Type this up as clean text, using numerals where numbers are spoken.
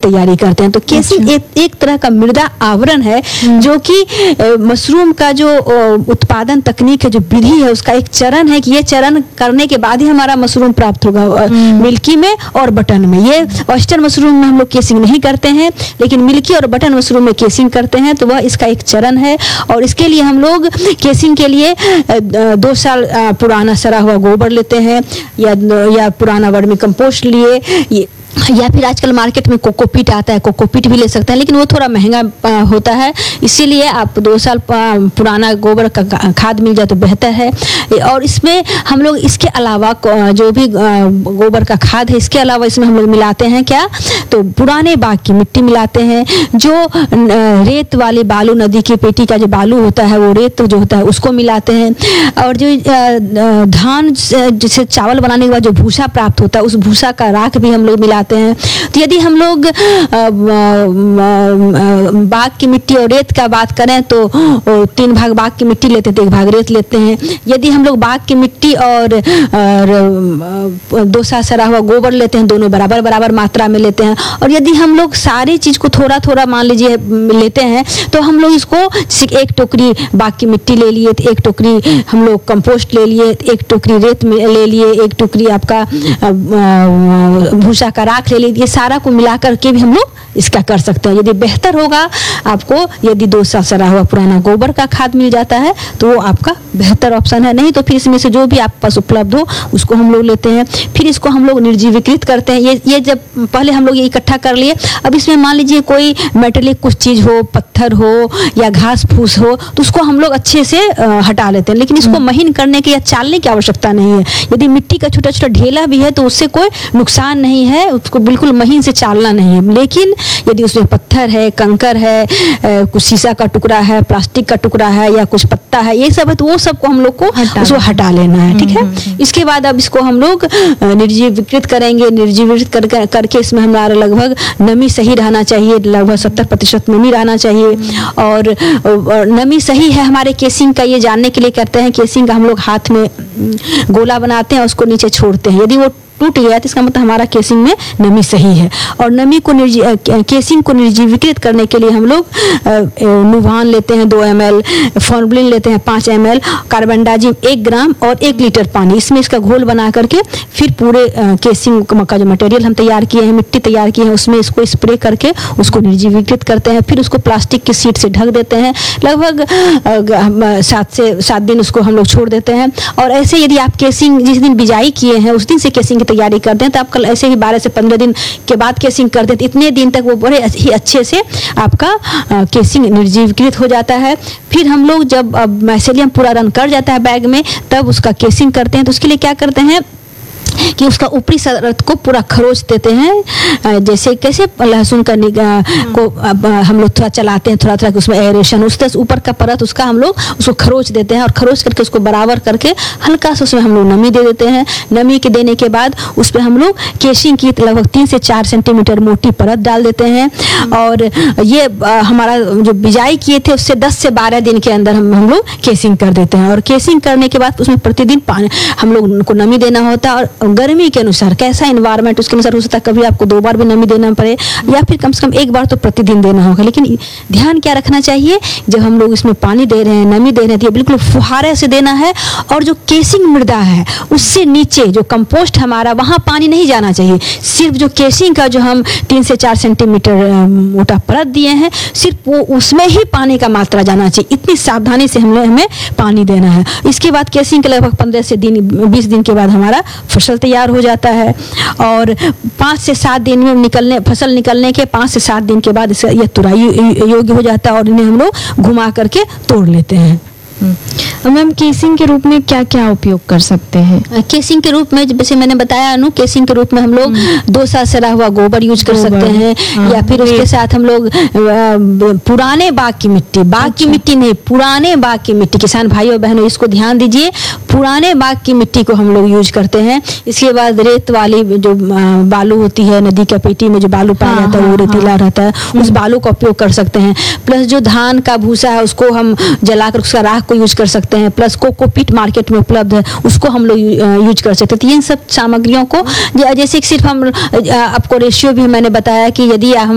तैयारी करते हैं। तो केसिंग एक तरह का मृदा आवरण है जो कि मशरूम का जो उत्पादन तकनीक है, जो विधि है, उसका एक चरण है कि ये चरण करने के बाद ही हमारा मशरूम प्राप्त होगा मिल्की में और बटन में। ये ऑयस्टर मशरूम में हम लोग केसिंग नहीं करते हैं, लेकिन मिल्की और बटन मशरूम में केसिंग करते हैं। तो वह इसका एक चरण है और इसके लिए हम लोग केसिंग के लिए 2 साल पुराना सड़ा हुआ गोबर लेते हैं या पुराना वर्मी कंपोस्ट लिए, या फिर आजकल मार्केट में कोकोपीट आता है, कोकोपीट भी ले सकते हैं, लेकिन वो थोड़ा महंगा होता है। इसीलिए आप 2 साल पुराना गोबर का खाद मिल जाए तो बेहतर है। और इसमें हम लोग इसके अलावा जो भी गोबर का खाद है, इसके अलावा इसमें हम लोग मिलाते हैं क्या, तो पुराने बाग की मिट्टी मिलाते हैं, जो रेत वाली बालू, नदी की पेटी का जो बालू होता है, वो रेत जो होता है उसको मिलाते हैं। और जो धान जैसे चावल बनाने के बाद जो भूसा प्राप्त होता है, उस भूसा का राख भी हम लोग मिलाते हैं। तो यदि हम लोग बाग की मिट्टी और रेत का बात करें तो 3 भाग बाग की मिट्टी लेते हैं तो 1 भाग रेत लेते हैं। यदि हम लोग बाग की मिट्टी और 2 साल सड़ा हुआ गोबर लेते हैं, दोनों बराबर बराबर मात्रा में लेते हैं। और यदि हम लोग सारी चीज को थोड़ा थोड़ा मान लीजिए लेते हैं तो हम लोग इसको 1 टोकरी बाग की मिट्टी ले लिए, 1 टोकरी हम लोग कंपोस्ट ले लिए, 1 टोकरी रेत ले लिए, 1 टोकरी आपका भूसा का राख ले लीजिए। सारा को मिला करके भी हम लोग इसका कर सकते हैं। यदि बेहतर होगा आपको, यदि 2 साल सड़ा हुआ पुराना गोबर का खाद मिल जाता है तो वो आपका बेहतर ऑप्शन है। नहीं तो फिर इसमें से जो भी आपके पास उपलब्ध हो उसको हम लोग लेते हैं। फिर इसको हम लोग निर्जीवीकृत करते हैं। ये जब पहले हम लोग ये इकट्ठा कर लिए, अब इसमें मान लीजिए कोई मेटेलिक कुछ चीज हो, पत्थर हो या घास फूस हो, तो उसको हम लोग अच्छे से हटा लेते हैं। लेकिन इसको महीन करने की या चालने की आवश्यकता नहीं है। यदि मिट्टी का छोटा छोटा ढेला भी है तो उससे कोई नुकसान नहीं है, उसको बिल्कुल महीन से चालना नहीं है। लेकिन यदि उसमें पत्थर है, कंकर है, कुछ शीशा का टुकड़ा है, प्लास्टिक का टुकड़ा है या कुछ पत्ता है, ये सब है, तो वो सबको हम लोग को उसको हटा लेना है। ठीक है। इसके बाद अब इसको हम लोग निर्जीवीकृत करेंगे। निर्जीवीकृत करके इसमें हमारा लगभग नमी सही रहना चाहिए, लगभग 70% नमी रहना चाहिए। और नमी सही है हमारे केसिंग का ये जानने के लिए करते हैं। केसिंग का हम लोग हाथ में गोला बनाते हैं, उसको नीचे छोड़ते हैं। यदि वो टूट गया तो इसका मतलब हमारा केसिंग में नमी सही है। और नमी को केसिंग को निर्जीवीकृत करने के लिए हम लोग नुवान लेते हैं 2 ml, फॉर्मलिन लेते हैं 5 ml, कार्बनडाजिम 1 ग्राम और 1 लीटर पानी, इसमें इसका घोल बना करके फिर पूरे केसिंग का जो मटेरियल हम तैयार किए हैं, मिट्टी तैयार की है, उसमें इसको स्प्रे करके उसको निर्जीवीकृत करते हैं। फिर उसको प्लास्टिक की शीट से ढक देते हैं। लगभग 7 से 7 दिन उसको हम लोग छोड़ देते हैं। और ऐसे यदि आप केसिंग जिस दिन बिजाई किए हैं उस दिन से केसिंग तैयारी करते हैं तो आप कल ऐसे ही 12 से 15 दिन के बाद केसिंग करते हैं, इतने दिन तक वो बड़े ही अच्छे से आपका केसिंग निर्जीवीकृत हो जाता है। फिर हम लोग जब माइसेलियम पूरा रन कर जाता है बैग में, तब उसका केसिंग करते हैं। तो उसके लिए क्या करते हैं कि उसका ऊपरी सतह को पूरा खरोच देते हैं। जैसे कैसे लहसुन का को हम लोग थोड़ा चलाते हैं, थोड़ा थोड़ा उसमें एरेशन, उस तरह ऊपर का परत उसका हम लोग उसको खरोच देते हैं। और खरोच करके उसको बराबर करके हल्का सा उसमें हम लोग नमी दे देते हैं। नमी के देने के बाद उस पर हम लोग केसिंग की लगभग 3 से 4 सेंटीमीटर मोटी परत डाल देते हैं। और ये हमारा जो बिजाई किए थे उससे 10 से 12 दिन के अंदर हम लोग केसिंग कर देते हैं। और केसिंग करने के बाद उसमें प्रतिदिन पानी हम लोग उनको नमी देना होता है। और गर्मी के अनुसार कैसा एनवायरनमेंट उसके अनुसार हो सकता है, कभी आपको 2 बार भी नमी देना पड़े या फिर कम से कम 1 बार तो प्रतिदिन देना होगा। लेकिन ध्यान क्या रखना चाहिए, जब हम लोग इसमें पानी दे रहे हैं, नमी दे रहे हैं, तो ये बिल्कुल फुहारे से देना है। और जो केसिंग मृदा है उससे नीचे जो कंपोस्ट हमारा, वहाँ पानी नहीं जाना चाहिए। सिर्फ जो केसिंग का जो हम 3 से 4 सेंटीमीटर मोटा परत दिए हैं, सिर्फ वो उसमें ही पानी का मात्रा जाना चाहिए। इतनी सावधानी से हमें पानी देना है। इसके बाद केसिंग के लगभग 15 से 20 दिन के बाद हमारा फसल तैयार हो जाता है। और 5 से 7 दिन में फसल निकलने के 5 से 7 दिन के बाद यह तुराई योग्य हो जाता है। और इन्हें हम लोग घुमा करके तोड़ लेते हैं। मैम, केसिंग के रूप में क्या क्या उपयोग कर सकते हैं? केसिंग के रूप में जैसे मैंने बताया अनु, केसिंग के रूप में हम लोग 2 साल सड़ा हुआ गोबर यूज कर सकते हैं। या फिर उसके साथ हम लोग पुराने बाग की मिट्टी, बाग की मिट्टी नहीं, पुराने बाग की मिट्टी, किसान भाइयों बहनों इसको ध्यान दीजिए, पुराने बाग की मिट्टी को हम लोग यूज करते हैं। इसके बाद रेत वाली जो बालू होती है, नदी का पेटी में जो बालू पाया जाता है वो रेतीला रहता है, उस बालू का उपयोग कर सकते हैं। प्लस जो धान का भूसा है उसको हम जलाकर उसका राख को यूज कर सकते हैं। प्लस कोकोपीट मार्केट में उपलब्ध है, उसको हम लोग यूज कर सकते हैं। तो इन सब सामग्रियों को जैसे सिर्फ हम आपको रेशियो भी मैंने बताया कि यदि